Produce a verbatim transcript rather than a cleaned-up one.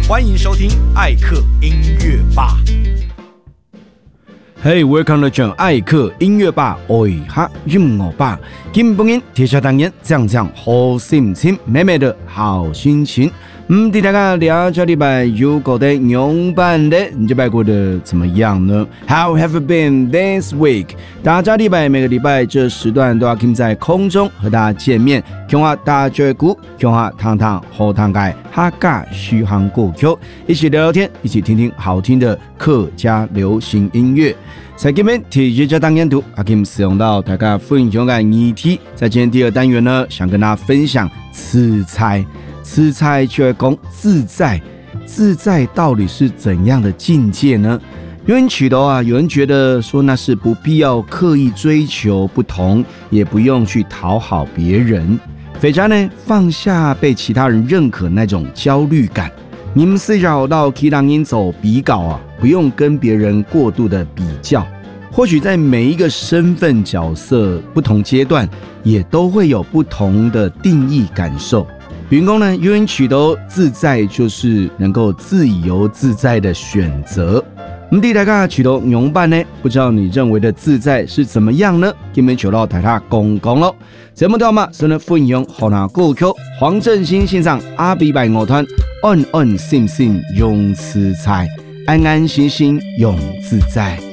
欢迎收听艾克音乐吧。 Hey, welcome to 艾克音乐吧，我哈音乐吧，今本人贴下当然讲讲好心情，美美的好心情。嗯，大家了解礼拜有过的用版的，你这拜过得怎么样呢 ？How have you been this week？ 大家礼拜每个礼拜这时段都要跟在空中和大家见面，讲话大家鼓，讲话糖糖好糖盖，哈嘎续航过 Q， 一起聊聊天，一起听听好听的客家流行音乐。在今天体育家单元图，阿 Kim 使用到大家分享的议题，在今天第二单元呢，想跟大家分享吃菜。吃菜就会讲自在，自在到底是怎样的境界呢？有人取头啊，有人觉得说那是不必要刻意追求不同，也不用去讨好别人。肥宅呢，放下被其他人认可那种焦虑感。你们试着到 K 当音走比稿啊，不用跟别人过度的比较。或许在每一个身份角色不同阶段，也都会有不同的定义感受。员工呢，有人取得自在，就是能够自由自在的选择。我们第大家取得牛办呢，不知道你认为的自在是怎么样呢？今天求到台下公公咯。节目到嘛，是呢分享河南歌曲黄振兴欣赏阿比拜乐团，安安心心用自在，安安心心用自在。